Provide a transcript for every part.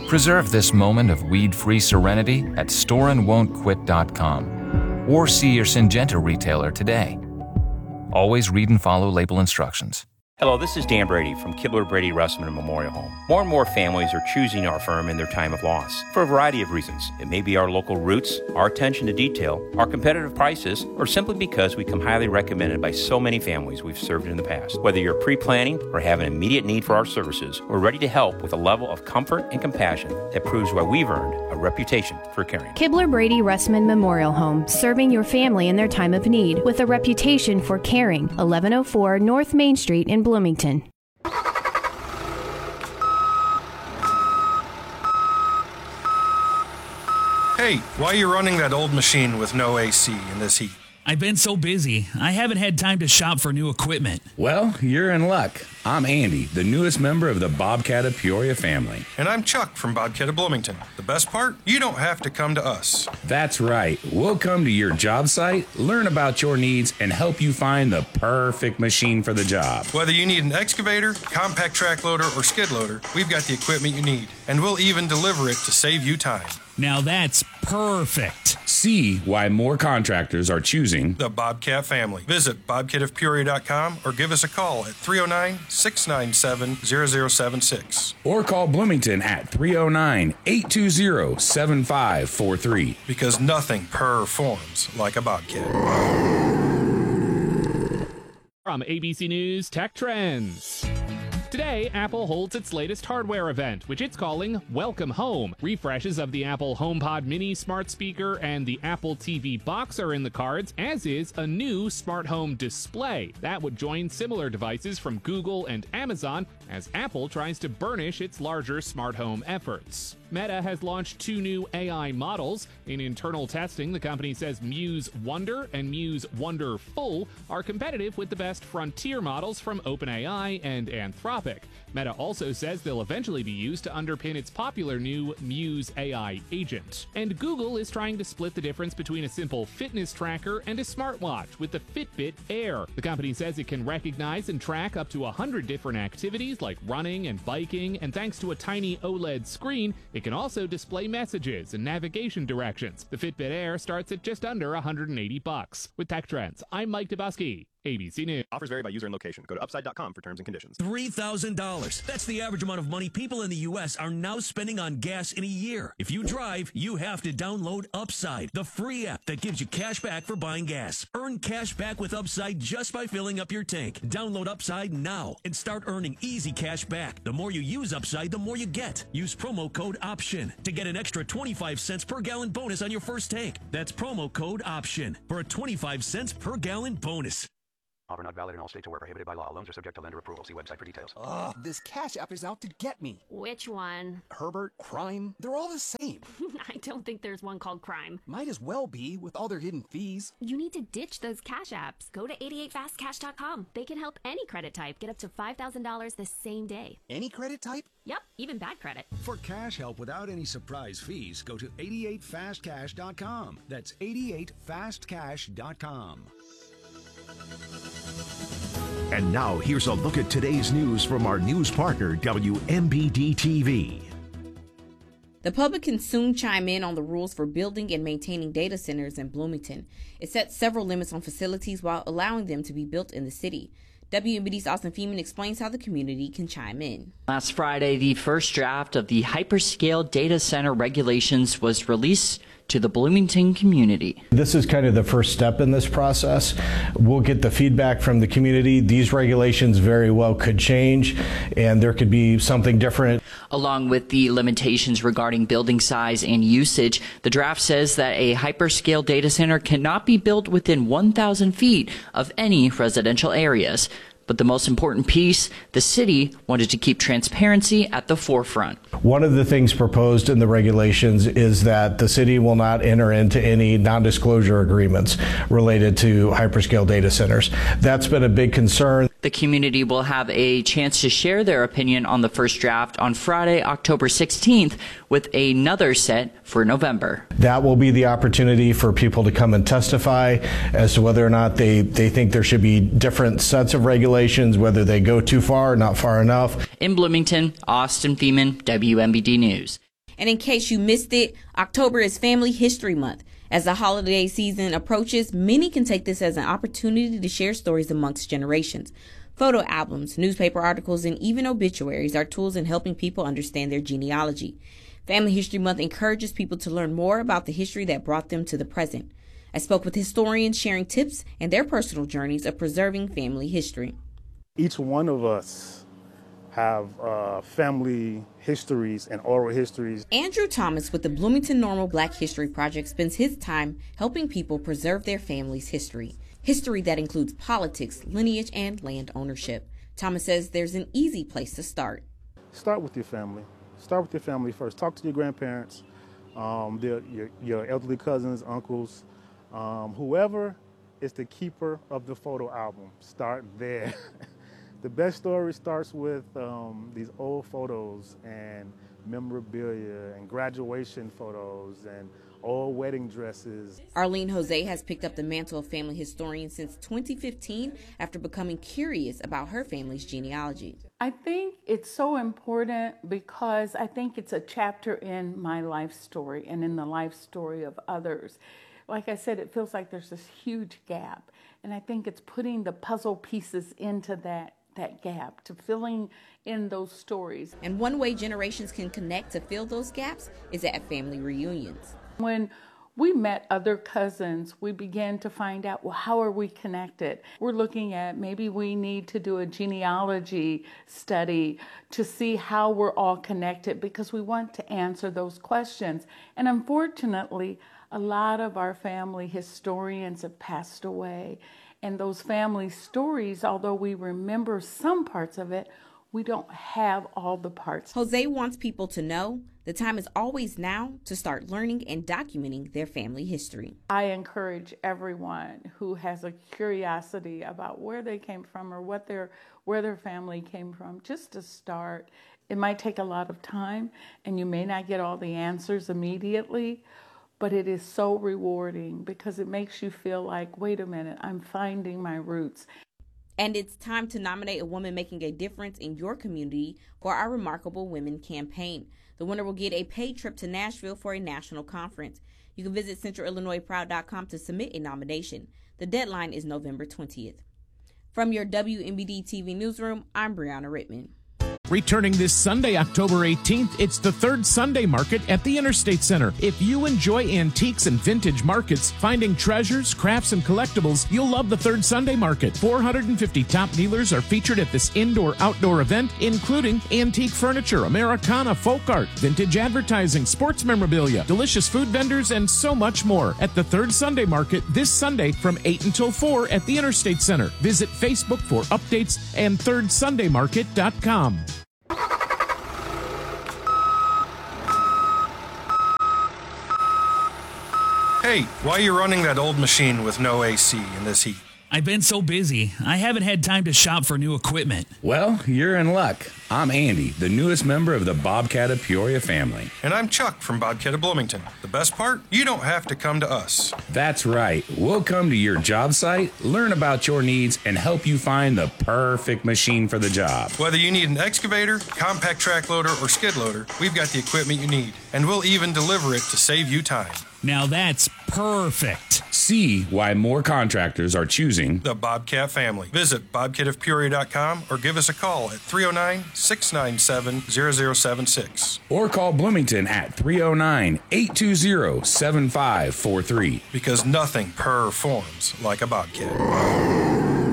Preserve this moment of weed-free serenity at storeandwon'tquit.com or see your Syngenta retailer today. Always read and follow label instructions. Hello, this is Dan Brady from Kibler Brady Russman Memorial Home. More and more families are choosing our firm in their time of loss for a variety of reasons. It may be our local roots, our attention to detail, our competitive prices, or simply because we come highly recommended by so many families we've served in the past. Whether you're pre-planning or have an immediate need for our services, we're ready to help with a level of comfort and compassion that proves why we've earned a reputation for caring. Kibler Brady Russman Memorial Home, serving your family in their time of need with a reputation for caring. 1104 North Main Street in Bloomington. Hey, why are you running that old machine with no AC in this heat? I've been so busy, I haven't had time to shop for new equipment. Well, you're in luck. I'm Andy, the newest member of the Bobcat of Peoria family. And I'm Chuck from Bobcat of Bloomington. The best part? You don't have to come to us. That's right. We'll come to your job site, learn about your needs, and help you find the perfect machine for the job. Whether you need an excavator, compact track loader, or skid loader, we've got the equipment you need. And we'll even deliver it to save you time. Now that's perfect. See why more contractors are choosing the Bobcat family. Visit bobcatofpeoria.com or give us a call at 309-697-0076. Or call Bloomington at 309-820-7543. Because nothing performs like a Bobcat. From ABC News Tech Trends. Today, Apple holds its latest hardware event, which it's calling Welcome Home. Refreshes of the Apple HomePod Mini smart speaker and the Apple TV box are in the cards, as is a new smart home display. That would join similar devices from Google and Amazon as Apple tries to burnish its larger smart home efforts. Meta has launched 2 new AI models. In internal testing, the company says Muse Wonder and Muse Wonder Full are competitive with the best frontier models from OpenAI and Anthropic. Meta also says they'll eventually be used to underpin its popular new Muse AI agent. And Google is trying to split the difference between a simple fitness tracker and a smartwatch with the Fitbit Air. The company says it can recognize and track up to 100 different activities like running and biking, and thanks to a tiny OLED screen, it can also display messages and navigation directions. The Fitbit Air starts at just under $180. With Tech Trends, I'm Mike Dubusky, ABC News. Offers vary by user and location. Go to upside.com for terms and conditions. $3,000. That's the average amount of money people in the U.S. are now spending on gas in a year. If you drive, you have to download Upside, the free app that gives you cash back for buying gas. Earn cash back with Upside just by filling up your tank. Download Upside now and start earning easy cash back. The more you use Upside, the more you get. Use promo code OPTION to get an extra 25 cents per gallon bonus on your first tank. That's promo code OPTION for a 25 cents per gallon bonus. Offer not valid in all states or where prohibited by law. Loans are subject to lender approval. See website for details. Ugh, this Cash App is out to get me. Which one? Herbert, Crime, they're all the same. I don't think there's one called Crime. Might as well be with all their hidden fees. You need to ditch those Cash Apps. Go to 88fastcash.com. They can help any credit type get up to $5,000 the same day. Any credit type? Yep, even bad credit. For cash help without any surprise fees, go to 88fastcash.com. That's 88fastcash.com. And now, here's a look at today's news from our news partner, WMBD-TV. The public can soon chime in on the rules for building and maintaining data centers in Bloomington. It sets several limits on facilities while allowing them to be built in the city. WMBD's Austin Feeman explains how the community can chime in. Last Friday, the first draft of the hyperscale data center regulations was released to the Bloomington community. This is kind of the first step in this process. We'll get the feedback from the community. These regulations very well could change, and there could be something different. Along with the limitations regarding building size and usage, the draft says that a hyperscale data center cannot be built within 1,000 feet of any residential areas. But the most important piece, the city wanted to keep transparency at the forefront. One of the things proposed in the regulations is that the city will not enter into any non-disclosure agreements related to hyperscale data centers. That's been a big concern. The community will have a chance to share their opinion on the first draft on Friday, October 16th, with another set for November. That will be the opportunity for people to come and testify as to whether or not they think there should be different sets of regulations, whether they go too far or not far enough. In Bloomington, Austin Feeman, WMBD News. And in case you missed it, October is Family History Month. As the holiday season approaches, many can take this as an opportunity to share stories amongst generations. Photo albums, newspaper articles, and even obituaries are tools in helping people understand their genealogy. Family History Month encourages people to learn more about the history that brought them to the present. I spoke with historians sharing tips and their personal journeys of preserving family history. Each one of us have family histories and oral histories. Andrew Thomas with the Bloomington Normal Black History Project spends his time helping people preserve their family's history. History that includes politics, lineage, and land ownership. Thomas says there's an easy place to start. Start with your family. Start with your family first. Talk to your grandparents, your elderly cousins, uncles, whoever is the keeper of the photo album. Start there. The best story starts with these old photos and memorabilia and graduation photos and old wedding dresses. Arlene Jose has picked up the mantle of family historian since 2015 after becoming curious about her family's genealogy. I think it's so important because I think it's a chapter in my life story and in the life story of others. Like I said, it feels like there's this huge gap, and I think it's putting the puzzle pieces into that gap, to filling in those stories. And one way generations can connect to fill those gaps is at family reunions. When we met other cousins, we began to find out, well, how are we connected? We're looking at maybe we need to do a genealogy study to see how we're all connected, because we want to answer those questions. And unfortunately, a lot of our family historians have passed away. And those family stories, although we remember some parts of it, we don't have all the parts. Jose wants people to know the time is always now to start learning and documenting their family history. I encourage everyone who has a curiosity about where they came from or where their family came from, just to start. It might take a lot of time, and you may not get all the answers immediately, but it is so rewarding because it makes you feel like, wait a minute, I'm finding my roots. And it's time to nominate a woman making a difference in your community for our Remarkable Women campaign. The winner will get a paid trip to Nashville for a national conference. You can visit CentralIllinoisProud.com to submit a nomination. The deadline is November 20th. From your WMBD TV newsroom, I'm Brianna Rittman. Returning this Sunday, October 18th, it's the third Sunday market at the Interstate Center. If you enjoy antiques and vintage markets, finding treasures, crafts, and collectibles, you'll love the third Sunday market. 450 top dealers are featured at this indoor-outdoor event, including antique furniture, Americana, folk art, vintage advertising, sports memorabilia, delicious food vendors, and so much more at the third Sunday market this Sunday from 8 until 4 at the Interstate Center. Visit Facebook for updates and thirdSundayMarket.com. Hey, why are you running that old machine with no AC in this heat? I've been so busy, I haven't had time to shop for new equipment. Well, you're in luck. I'm Andy, the newest member of the Bobcat of Peoria family. And I'm Chuck from Bobcat of Bloomington. The best part? You don't have to come to us. That's right. We'll come to your job site, learn about your needs, and help you find the perfect machine for the job. Whether you need an excavator, compact track loader, or skid loader, we've got the equipment you need. And we'll even deliver it to save you time. Now that's perfect. See why more contractors are choosing the Bobcat family. Visit bobcatofpeoria.com or give us a call at 309-697-0076. Or call Bloomington at 309-820-7543. Because nothing performs like a Bobcat.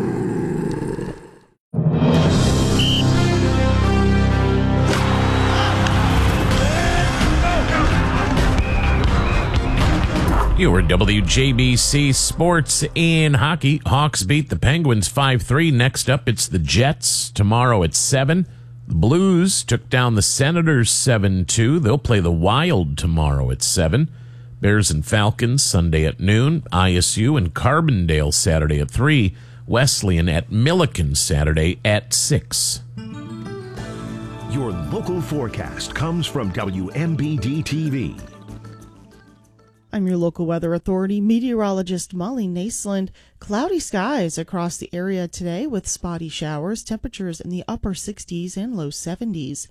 Your WJBC Sports in hockey. Hawks beat the Penguins 5-3. Next up, it's the Jets tomorrow at 7. The Blues took down the Senators 7-2. They'll play the Wild tomorrow at 7. Bears and Falcons Sunday at noon. ISU and Carbondale Saturday at 3. Wesleyan at Milliken Saturday at 6. Your local forecast comes from WMBD TV. I'm your local weather authority, meteorologist Molly Naisland. Cloudy skies across the area today with spotty showers, temperatures in the upper 60s and low 70s.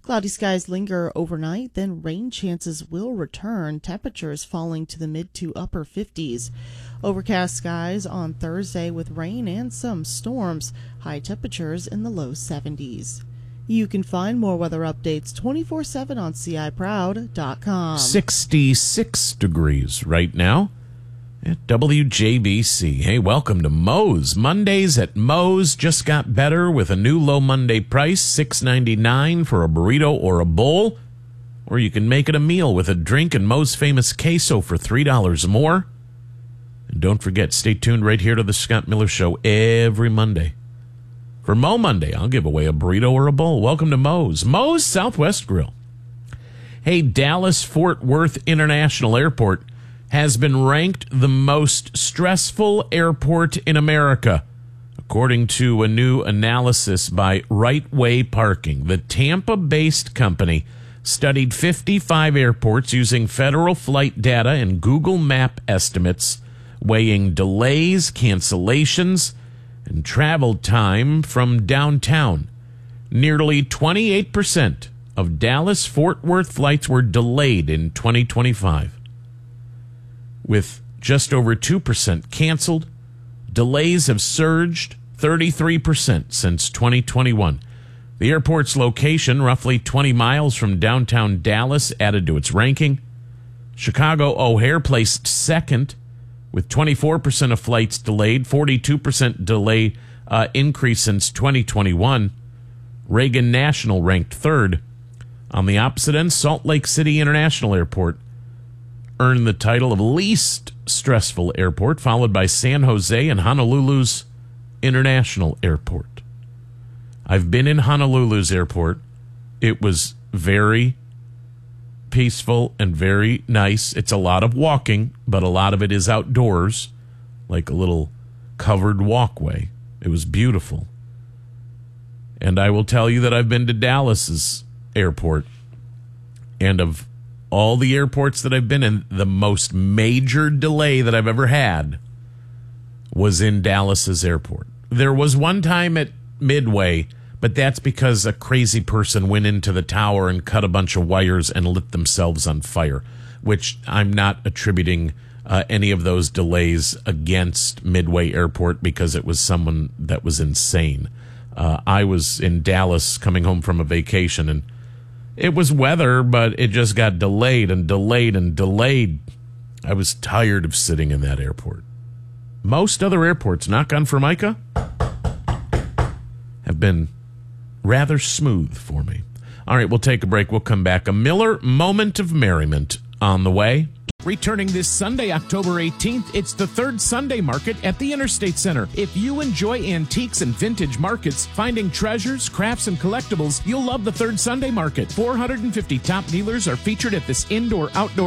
Cloudy skies linger overnight, then rain chances will return, temperatures falling to the mid to upper 50s. Overcast skies on Thursday with rain and some storms, high temperatures in the low 70s. You can find more weather updates 24/7 on CIProud.com. 66 degrees right now at WJBC. Hey, welcome to Moe's. Mondays at Moe's just got better with a new low Monday price, $6.99 for a burrito or a bowl. Or you can make it a meal with a drink and Moe's famous queso for $3 more. And don't forget, stay tuned right here to the Scott Miller Show every Monday. For Mo Monday, I'll give away a burrito or a bowl. Welcome to Moe's. Moe's Southwest Grill. Hey, Dallas-Fort Worth International Airport has been ranked the most stressful airport in America, according to a new analysis by Right Way Parking. The Tampa-based company studied 55 airports using federal flight data and Google Map estimates, weighing delays, cancellations, and travel time from downtown. Nearly 28% of Dallas-Fort Worth flights were delayed in 2025. With just over 2% canceled, delays have surged 33% since 2021. The airport's location, roughly 20 miles from downtown Dallas, added to its ranking. Chicago O'Hare placed second, with 24% of flights delayed, 42% delay increase since 2021. Reagan National ranked third. On the opposite end, Salt Lake City International Airport earned the title of least stressful airport, followed by San Jose and Honolulu's International Airport. I've been in Honolulu's airport. It was very peaceful and very nice. It's a lot of walking, but a lot of it is outdoors, like a little covered walkway. It was beautiful. And I will tell you that I've been to Dallas's airport, and of all the airports that I've been in, the most major delay that I've ever had was in Dallas's airport. There was one time at Midway, but that's because a crazy person went into the tower and cut a bunch of wires and lit themselves on fire, which I'm not attributing any of those delays against Midway Airport because it was someone that was insane. I was in Dallas coming home from a vacation, and it was weather, but it just got delayed and delayed and delayed. I was tired of sitting in that airport. Most other airports, knock on Formica, have been rather smooth for me. All right, we'll take a break. We'll come back. A Miller Moment of Merriment on the way. Returning this Sunday, October 18th, it's the third Sunday market at the Interstate Center. If you enjoy antiques and vintage markets, finding treasures, crafts, and collectibles, you'll love the third Sunday market. 450 top dealers are featured at this indoor-outdoor